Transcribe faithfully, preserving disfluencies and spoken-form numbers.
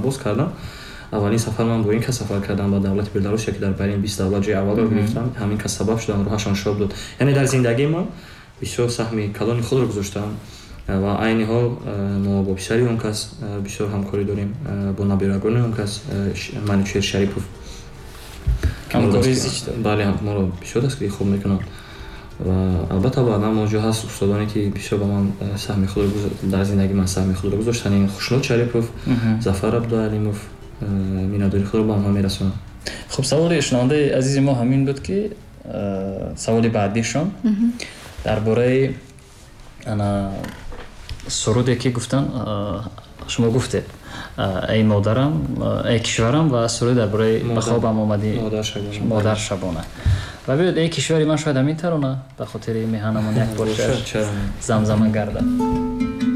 боз кардам. Аввалин сафар ман бо ин кас сафар кардам ба давлати Беларусия, ки дар байни бист давлат ҷои аввалро гирифтам. Ҳамин кас сабаб шудам роҳашон шод буд. Яъне дар зиндагии ман бисёр саҳми калони худро гузоштам ва айни ҳол мо бо писари он кас бисёр ҳамкорӣ дорем, бо набирагони он кас Маничер Шарипов. ҳамкории зичт. Бале, моро бисёр дастгирӣ хуб мекунанд. ва албатта баъдан мавҷуд ҳаст устодоне ки бисёр ба ман саҳми худро дар зиндагии ман саҳми худро гузоштанд. ин Хушнуд Шарипов, Зафар Абдуалимов миннатдории худро ба онҳо мерасонам. хуб, саволи шунавандаи азизи мо ҳамин буд, ки саволи баъдишон дар бораи ана суруде ки гуфтан шумо гуфтед ай модарам, ай кишварам ва суруд дар бораи ба хобам омади модар шабона. ва биёд ай кишвари ман шояд ҳамин тарона ба хотири меҳанамон як бор замзама гарда.